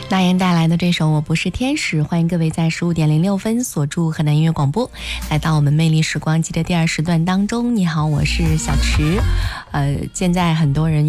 那英带来的这首《我不是天使》，欢迎各位在15:06锁住河南音乐广播，来到我们魅力时光机的第2时段当中。你好，我是小池。现在很多人